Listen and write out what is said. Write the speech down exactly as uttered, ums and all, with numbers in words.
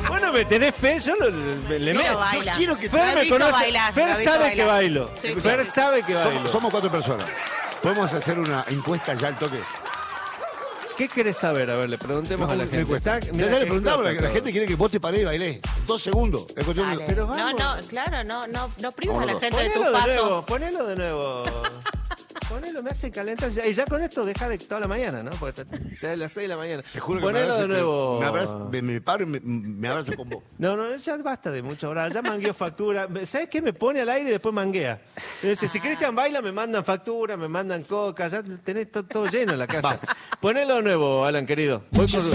Bueno, me tenés fe, yo lo- le, le No, meto. baila. Yo quiero que Lo he Fer me visto conoce. bailar, lo he Fer visto sabe bailar. que bailo. Sí, sí, Fer sí. sabe que bailo. Somos, somos cuatro personas. ¿Podemos hacer una encuesta ya al toque? ¿Qué querés saber? A ver, le preguntemos a la Una gente. encuesta. Está- Ya, mira ya le que preguntamos, la, explota la gente todo. quiere que vos te parés y bailés. Dos segundos. Es cuestión de- Dale. Pero no, vamos. no, claro, no, no, no prives a la Vámonos. gente de tus Ponelo de pasos. nuevo, ponelo de nuevo. Ponelo, me hace calentar. Ya- Y ya con esto deja de toda la mañana, ¿no? Porque te, te da las seis de la mañana. Te juro que ponelo me abrazo, de nuevo. Me, abrazo, me, me paro y me, me abrazo con vos. No, no, ya basta de mucho ahora. Ya mangueó factura. ¿Sabes qué? Me pone al aire y después manguea. Me dice, si Cristian baila, me mandan factura, me mandan coca. Ya tenés to- todo lleno en la casa. Ponelo de nuevo, Alan, querido. Voy con